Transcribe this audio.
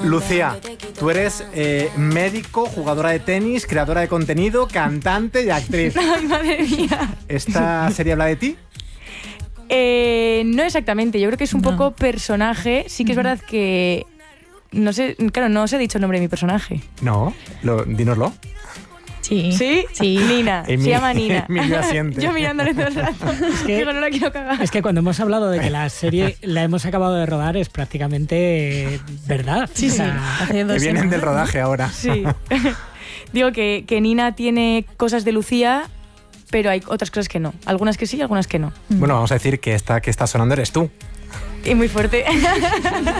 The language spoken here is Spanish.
Lucía, tú eres médico, jugadora de tenis, creadora de contenido, cantante y actriz. Ay, madre mía. ¿Esta serie habla de ti? No exactamente, yo creo que es un poco personaje. Sí que es verdad que no sé, claro, no os he dicho el nombre de mi personaje. No, dínoslo. Sí. ¿Sí? Nina, se llama Nina. Emilio asiente. Yo mirándole todo el rato. Digo, no la quiero cagar. Es que cuando hemos hablado de que la serie la hemos acabado de rodar es prácticamente verdad. Sí, sí. Que vienen del rodaje ahora. Sí. Digo que Nina tiene cosas de Lucía, pero hay otras cosas que no. Algunas que sí, algunas que no. Bueno, vamos a decir que esta que está sonando eres tú. Y muy fuerte.